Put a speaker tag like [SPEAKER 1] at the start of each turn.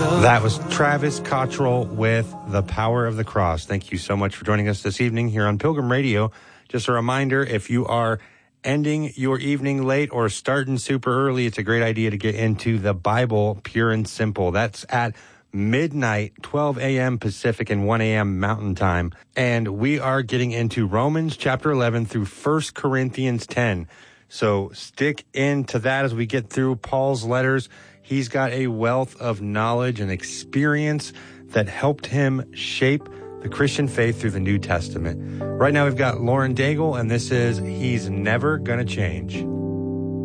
[SPEAKER 1] That was Travis Cottrell with The Power of the Cross. Thank you so much for joining us this evening here on Pilgrim Radio. Just a reminder, if you are ending your evening late or starting super early, it's a great idea to get into the Bible Pure and Simple. That's at midnight, 12 a.m. Pacific and 1 a.m. Mountain Time. And we are getting into Romans chapter 11 through 1 Corinthians 10. So stick into that as we get through Paul's letters. He's got a wealth of knowledge and experience that helped him shape the Christian faith through the New Testament. Right now we've got Lauren Daigle, and this is He's Never Gonna Change.